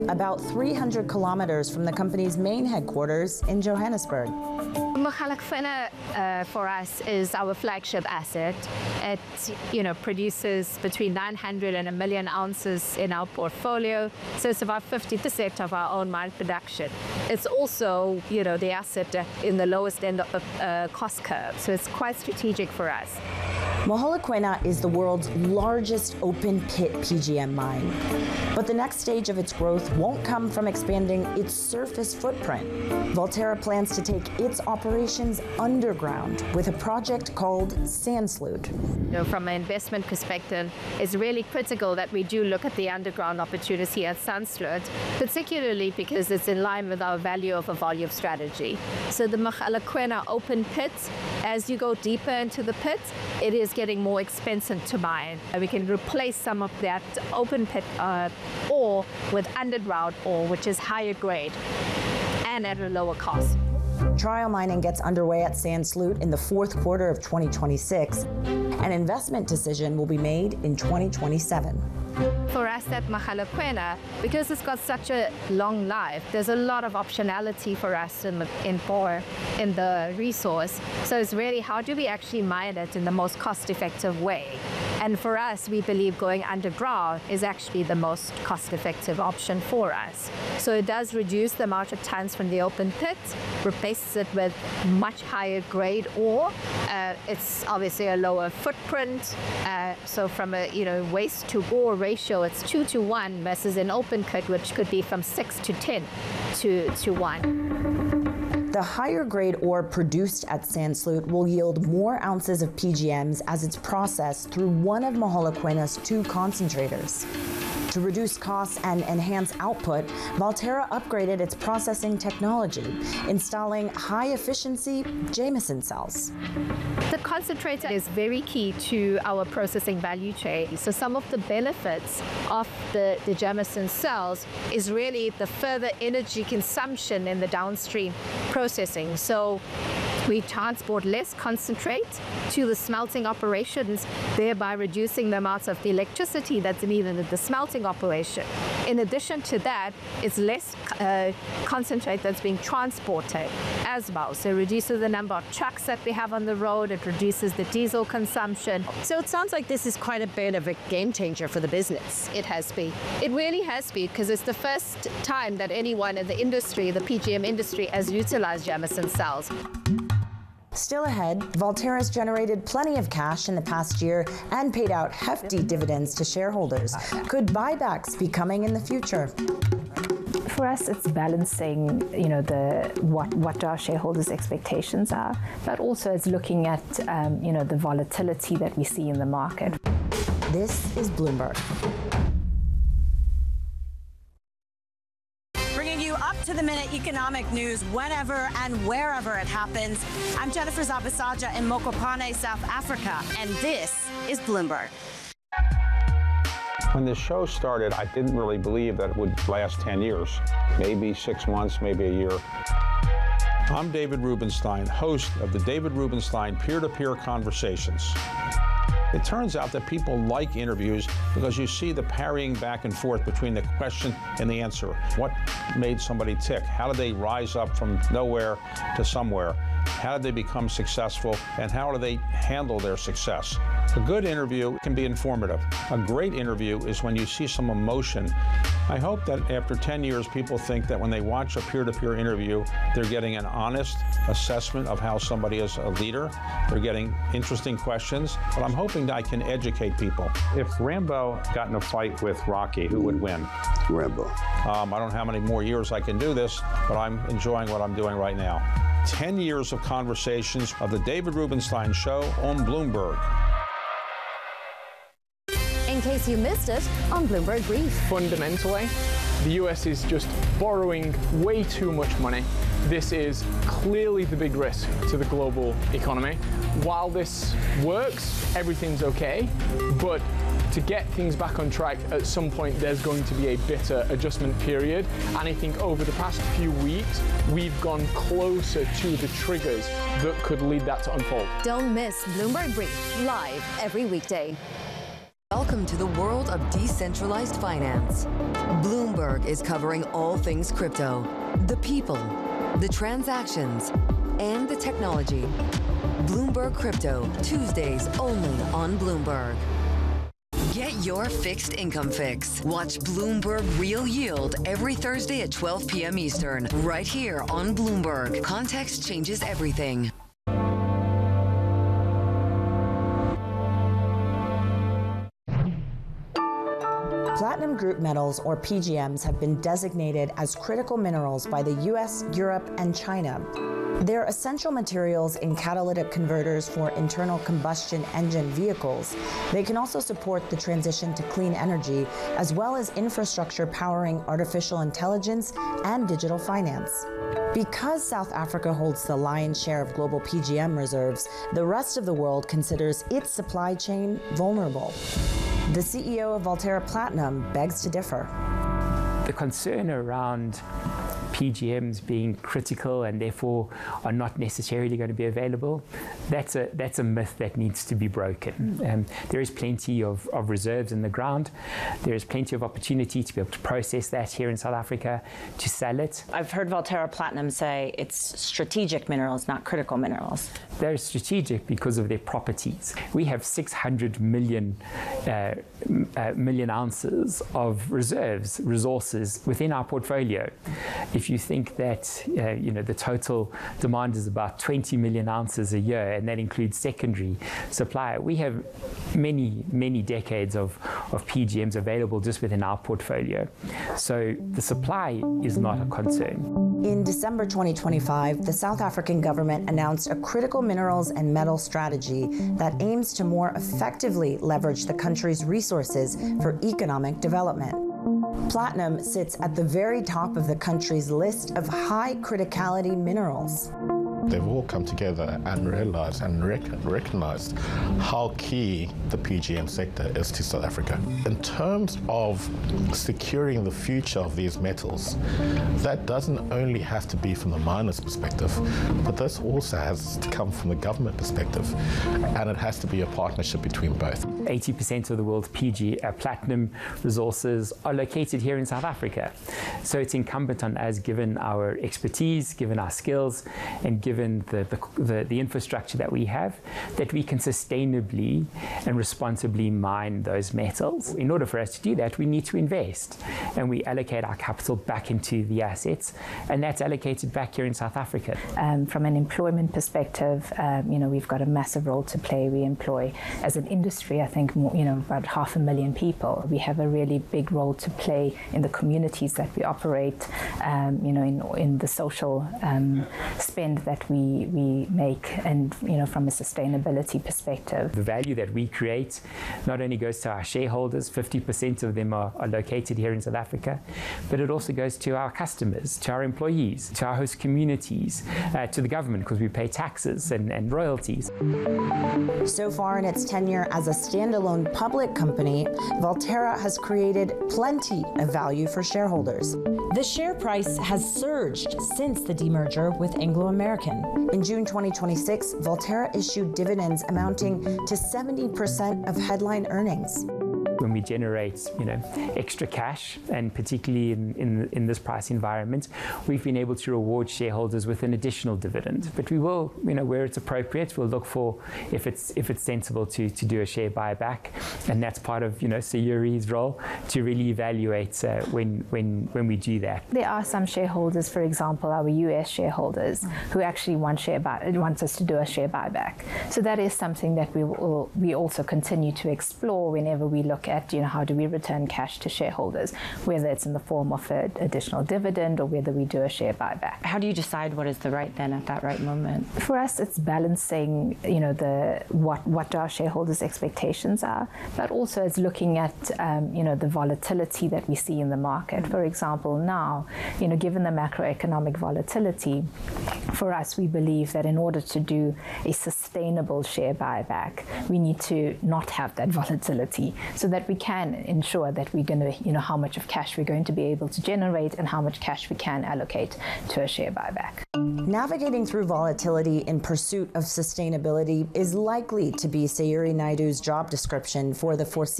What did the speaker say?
about 300 kilometers from the company's main headquarters in Johannesburg. Mogalakwena for us is our flagship asset. It produces between 900 and 1 million ounces in our portfolio, so it's about 50% of our own mine production. It's also, the asset in the lowest end of the cost curve, so it's quite strategic for us. Mogalakwena is the world's largest open-pit PGM mine. But the next stage of its growth won't come from expanding its surface footprint. Valterra plans to take its operations underground with a project called Sandsloot. From an investment perspective, it's really critical that we do look at the underground opportunity at Sandsloot, particularly because it's in line with our value over volume strategy. So the Mogalakwena open pit, as you go deeper into the pit, it is getting more expensive to mine. We can replace some of that open pit ore with underground ore, which is higher grade and at a lower cost. Trial mining gets underway at Sandsloot in the fourth quarter of 2026. An investment decision will be made in 2027. For us at Mogalakwena, because it's got such a long life, there's a lot of optionality for us in the resource. So it's really, how do we actually mine it in the most cost-effective way? And for us, we believe going underground is actually the most cost-effective option for us. So it does reduce the amount of tons from the open pit, replaces it with much higher grade ore. It's obviously a lower footprint. So from a waste to ore ratio, it's 2 to 1 versus an open pit, which could be from 6 to 10 to 1. The higher grade ore produced at Sandsloot will yield more ounces of PGMs as it's processed through one of Mogalakwena's 2 concentrators. To reduce costs and enhance output, Valterra upgraded its processing technology, installing high-efficiency Jameson cells. The concentrator is very key to our processing value chain. So some of the benefits of the Jameson cells is really the further energy consumption in the downstream processing. So we transport less concentrate to the smelting operations, thereby reducing the amounts of the electricity that's needed at the smelting operation. In addition to that, it's less concentrate that's being transported as well. So it reduces the number of trucks that we have on the road, it reduces the diesel consumption. So it sounds like this is quite a bit of a game changer for the business. It has been. It really has been, because it's the first time that anyone in the industry, the PGM industry, has utilized Jameson cells. Still ahead, Valterra's generated plenty of cash in the past year and paid out hefty dividends to shareholders. Could buybacks be coming in the future? For us, it's balancing, what our shareholders' expectations are, but also it's looking at, the volatility that we see in the market. This is Bloomberg. Up-to-the-minute economic news whenever and wherever it happens. I'm Jennifer Zabasaja in Mokopane, South Africa, and this is Bloomberg. When this show started, I didn't really believe that it would last 10 years, maybe 6 months, maybe a year. I'm David Rubenstein, host of the David Rubenstein Peer-to-Peer Conversations. It turns out that people like interviews because you see the parrying back and forth between the question and the answer. What made somebody tick? How did they rise up from nowhere to somewhere? How did they become successful? And how do they handle their success? A good interview can be informative. A great interview is when you see some emotion. I hope that after 10 years, people think that when they watch a peer-to-peer interview, they're getting an honest assessment of how somebody is a leader. They're getting interesting questions, but I'm hoping that I can educate people. If Rambo got in a fight with Rocky, who would win? Rambo. I don't know how many more years I can do this, but I'm enjoying what I'm doing right now. 10 years of conversations of the David Rubenstein Show on Bloomberg. In case you missed it on Bloomberg Brief. Fundamentally, the US is just borrowing way too much money. This is clearly the big risk to the global economy. While this works, everything's okay, but to get things back on track, at some point there's going to be a bitter adjustment period. And I think over the past few weeks, we've gone closer to the triggers that could lead that to unfold. Don't miss Bloomberg Brief, live every weekday. Welcome to the world of decentralized finance. Bloomberg is covering all things crypto, the people, the transactions, and the technology. Bloomberg Crypto, Tuesdays only on Bloomberg. Get your fixed income fix. Watch Bloomberg Real Yield every Thursday at 12 p.m. Eastern, right here on Bloomberg. Context changes everything. Platinum group metals, or PGMs, have been designated as critical minerals by the US, Europe, and China. They're essential materials in catalytic converters for internal combustion engine vehicles. They can also support the transition to clean energy, as well as infrastructure powering artificial intelligence and digital finance. Because South Africa holds the lion's share of global PGM reserves, the rest of the world considers its supply chain vulnerable. The CEO of Valterra Platinum begs to differ. The concern around PGMs being critical and therefore are not necessarily going to be available, that's a myth that needs to be broken. There is plenty of reserves in the ground. There is plenty of opportunity to be able to process that here in South Africa, to sell it. I've heard Valterra Platinum say it's strategic minerals, not critical minerals. They're strategic because of their properties. We have 600 million ounces of resources within our portfolio. If you think that the total demand is about 20 million ounces a year, and that includes secondary supply, we have many decades of PGMs available just within our portfolio. So the supply is not a concern. In December 2025, the South African government announced a critical minerals and metal strategy that aims to more effectively leverage the country's resources for economic development. Platinum sits at the very top of the country's list of high criticality minerals. They've all come together and realized and recognized how key the PGM sector is to South Africa. In terms of securing the future of these metals, that doesn't only have to be from the miner's perspective, but this also has to come from the government perspective, and it has to be a partnership between both. 80% of the world's platinum resources are located here in South Africa. So it's incumbent on us, given our expertise, given our skills, and given the infrastructure that we have, that we can sustainably and responsibly mine those metals. In order for us to do that, we need to invest, and we allocate our capital back into the assets, and that's allocated back here in South Africa. From an employment perspective, we've got a massive role to play. We employ, as an industry, I think, about 500,000 people. We have a really big role to play in the communities that we operate, in the social spend that we make, and from a sustainability perspective. The value that we create not only goes to our shareholders, 50% of them are located here in South Africa, but it also goes to our customers, to our employees, to our host communities, to the government, because we pay taxes and royalties. So far in its tenure as a standalone public company, Valterra has created plenty of value for shareholders. The share price has surged since the demerger with Anglo American. In June 2026, Valterra issued dividends amounting to 70% of headline earnings. When we generate, extra cash, and particularly in this price environment, we've been able to reward shareholders with an additional dividend. But we will, where it's appropriate, we'll look for if it's sensible to do a share buyback, and that's part of Sayuri's role to really evaluate when we do that. There are some shareholders, for example, our US shareholders, who actually want us to do a share buyback. So that is something that we also continue to explore whenever we look at how do we return cash to shareholders, whether it's in the form of an additional dividend or whether we do a share buyback. How do you decide what is the right then at that right moment? For us, it's balancing what our shareholders' expectations are, but also it's looking at the volatility that we see in the market. For example, now, given the macroeconomic volatility, for us, we believe that in order to do a sustainable share buyback, we need to not have that volatility, so that we can ensure that we're going to, how much of cash we're going to be able to generate and how much cash we can allocate to a share buyback. Navigating through volatility in pursuit of sustainability is likely to be Sayuri Naidu's job description for the foreseeable